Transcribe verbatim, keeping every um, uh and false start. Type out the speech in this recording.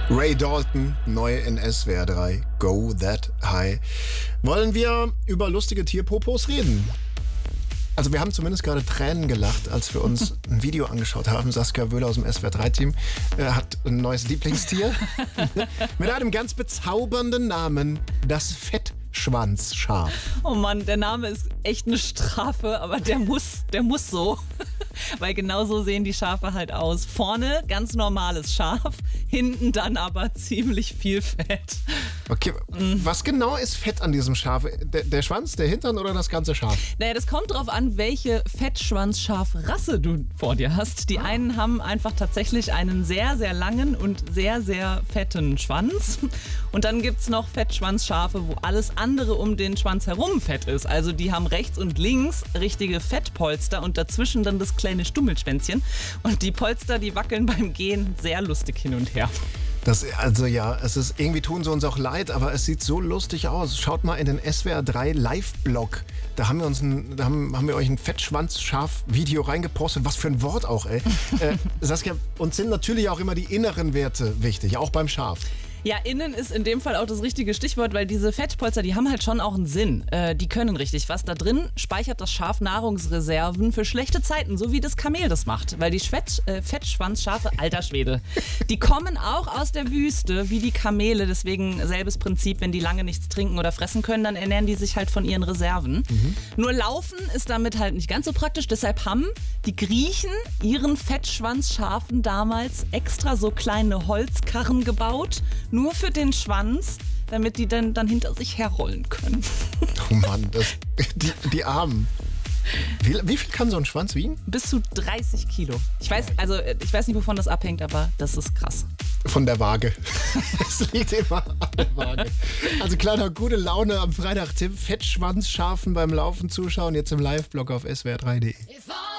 Ray Dalton, neu in S W R drei, Go That High. Wollen wir über lustige Tierpopos reden? Also wir haben zumindest gerade Tränen gelacht, als wir uns ein Video angeschaut haben. Saskia Wöhler aus dem S W R drei Team äh, hat ein neues Lieblingstier mit einem ganz bezaubernden Namen, das Fettschwanzschaf. Oh Mann, der Name ist echt eine Strafe, aber der muss, der muss so. Weil genau so sehen die Schafe halt aus. Vorne ganz normales Schaf, hinten dann aber ziemlich viel Fett. Okay, mhm. Was genau ist Fett an diesem Schaf? Der, der Schwanz, der Hintern oder das ganze Schaf? Naja, das kommt drauf an, welche Fettschwanzschafrasse du vor dir hast. Die einen haben einfach tatsächlich einen sehr, sehr langen und sehr, sehr fetten Schwanz. Und dann gibt es noch Fettschwanzschafe, wo alles andere um den Schwanz herum fett ist. Also die haben rechts und links richtige Fettpolster und dazwischen dann das kleine Stummelschwänzchen. Und die Polster, die wackeln beim Gehen sehr lustig hin und her. Das, also ja, es ist, irgendwie tun sie uns auch leid, aber es sieht so lustig aus. Schaut mal in den S W R drei Live-Blog. Da haben wir uns ein, da haben, haben wir euch ein Fettschwanz-Schaf-Video reingepostet. Was für ein Wort auch, ey. äh, Saskia, uns sind natürlich auch immer die inneren Werte wichtig, auch beim Schaf. Ja, innen ist in dem Fall auch das richtige Stichwort, weil diese Fettpolster, die haben halt schon auch einen Sinn. Äh, die können richtig was. Da drin speichert das Schaf Nahrungsreserven für schlechte Zeiten, so wie das Kamel das macht. Weil die Fett, äh, Fettschwanzschafe, alter Schwede, die kommen auch aus der Wüste, wie die Kamele. Deswegen selbes Prinzip, wenn die lange nichts trinken oder fressen können, dann ernähren die sich halt von ihren Reserven. Mhm. Nur Laufen ist damit halt nicht ganz so praktisch. Deshalb haben die Griechen ihren Fettschwanzschafen damals extra so kleine Holzkarren gebaut, nur für den Schwanz, damit die dann, dann hinter sich herrollen können. Oh Mann, das, die, die Armen. Wie, wie viel kann so ein Schwanz wiegen? Bis zu dreißig Kilo. Ich weiß, also, ich weiß nicht, wovon das abhängt, aber das ist krass. Von der Waage. Es liegt immer an der Waage. Also kleiner gute Laune am Freitag. Tim, Fettschwanzschafen beim Laufen zuschauen. Jetzt im Live-Blog auf S W R drei punkt de.